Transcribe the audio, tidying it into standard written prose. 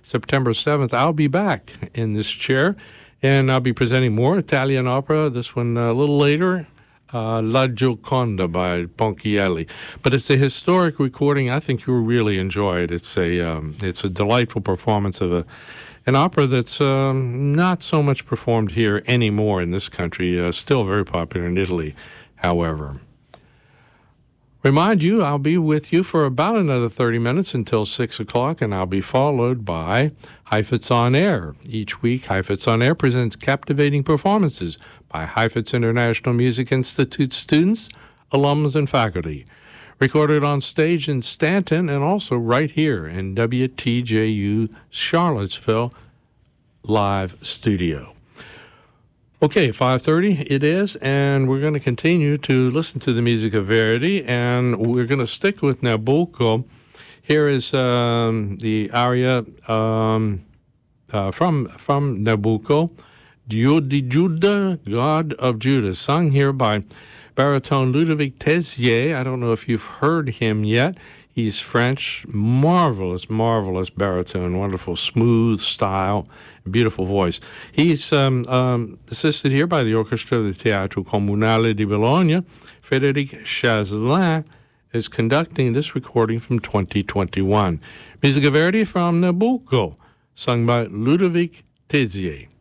September 7th, I'll be back in this chair, and I'll be presenting more Italian opera, this one a little later, La Gioconda by Ponchielli. But it's a historic recording. I think you'll really enjoy it. It's a delightful performance of an opera that's not so much performed here anymore in this country, still very popular in Italy, however. Remind you, I'll be with you for about another 30 minutes until 6 o'clock, and I'll be followed by Heifetz on Air. Each week, Heifetz on Air presents captivating performances by Heifetz International Music Institute students, alums, and faculty. Recorded on stage in Stanton and also right here in WTJU Charlottesville live studio. Okay, 5:30 it is, and we're going to continue to listen to the music of Verdi, and we're going to stick with Nabucco. Here is the aria from Nabucco, Dio di Giuda, God of Judah, sung here by baritone Ludovic Tezier. I don't know if you've heard him yet. He's French, marvelous, marvelous baritone, wonderful, smooth style, beautiful voice. He's assisted here by the Orchestra del Teatro Comunale di Bologna. Frédéric Chazelin is conducting this recording from 2021. Music of Verdi from Nabucco, sung by Ludovic Tezier.